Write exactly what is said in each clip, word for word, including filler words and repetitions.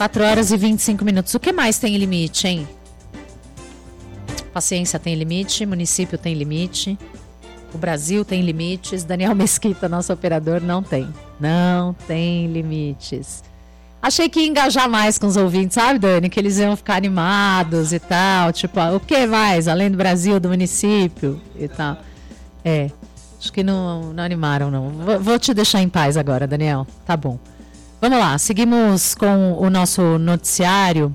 quatro horas e vinte e cinco minutos. O que mais tem limite, hein? Paciência tem limite, município tem limite, o Brasil tem limites. Daniel Mesquita, nosso operador, não tem. Não tem limites. Achei que ia engajar mais com os ouvintes, sabe, Dani? Que eles iam ficar animados e tal. Tipo, o que mais? Além do Brasil, do município e tal. É, acho que não, não animaram, não. Vou, vou te deixar em paz agora, Daniel. Tá bom. Vamos lá, seguimos com o nosso noticiário.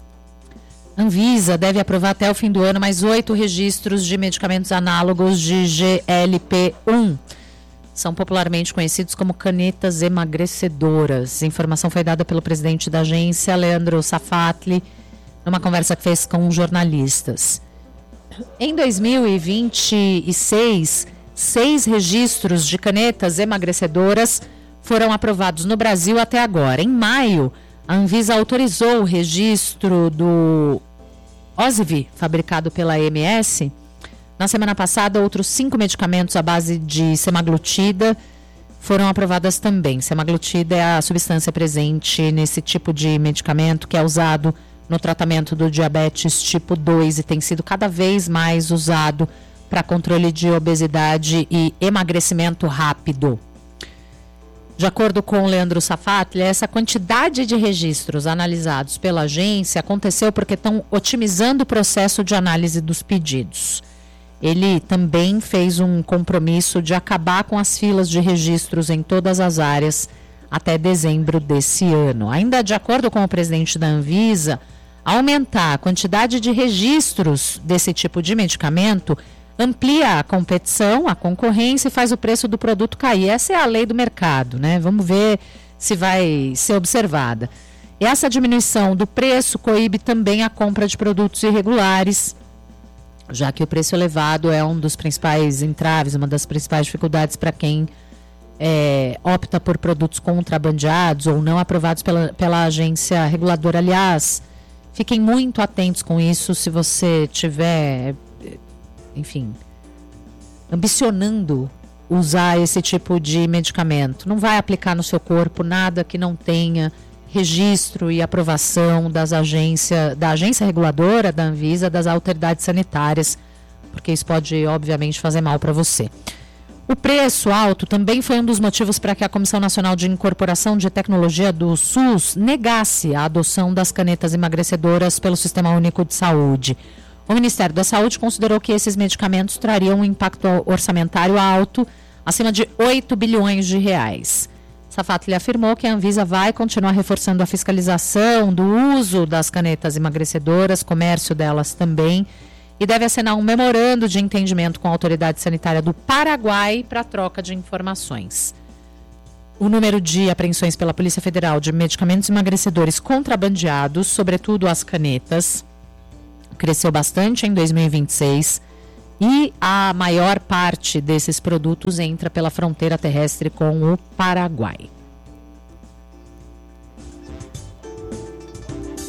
Anvisa deve aprovar até o fim do ano mais oito registros de medicamentos análogos de G L P um. São popularmente conhecidos como canetas emagrecedoras. A informação foi dada pelo presidente da agência, Leandro Safatli, numa conversa que fez com jornalistas. Em dois mil e vinte e seis, seis registros de canetas emagrecedoras foram aprovados no Brasil até agora. Em maio, a Anvisa autorizou o registro do Ozivy, fabricado pela A M S. Na semana passada, outros cinco medicamentos à base de semaglutida foram aprovadas também. Semaglutida é a substância presente nesse tipo de medicamento que é usado no tratamento do diabetes tipo dois e tem sido cada vez mais usado para controle de obesidade e emagrecimento rápido. De acordo com o Leandro Safatli, essa quantidade de registros analisados pela agência aconteceu porque estão otimizando o processo de análise dos pedidos. Ele também fez um compromisso de acabar com as filas de registros em todas as áreas até dezembro desse ano. Ainda de acordo com o presidente da Anvisa, aumentar a quantidade de registros desse tipo de medicamento amplia a competição, a concorrência e faz o preço do produto cair. Essa é a lei do mercado, né? Vamos ver se vai ser observada. E essa diminuição do preço coíbe também a compra de produtos irregulares, já que o preço elevado é um dos principais entraves, uma das principais dificuldades para quem é, opta por produtos contrabandeados ou não aprovados pela, pela agência reguladora. Aliás, fiquem muito atentos com isso se você tiver, enfim, ambicionando usar esse tipo de medicamento. Não vai aplicar no seu corpo nada que não tenha registro e aprovação das agência, da agência reguladora, da Anvisa, das autoridades sanitárias, porque isso pode, obviamente, fazer mal para você. O preço alto também foi um dos motivos para que a Comissão Nacional de Incorporação de Tecnologia do SUS negasse a adoção das canetas emagrecedoras pelo Sistema Único de Saúde. O Ministério da Saúde considerou que esses medicamentos trariam um impacto orçamentário alto, acima de oito bilhões de reais. Safatli afirmou que a Anvisa vai continuar reforçando a fiscalização do uso das canetas emagrecedoras, comércio delas também, e deve assinar um memorando de entendimento com a autoridade sanitária do Paraguai para troca de informações. O número de apreensões pela Polícia Federal de medicamentos emagrecedores contrabandeados, sobretudo as canetas, cresceu bastante em dois mil e vinte e seis. E a maior parte desses produtos entra pela fronteira terrestre com o Paraguai.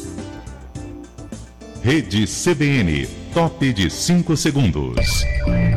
Rede C B N, top de cinco segundos.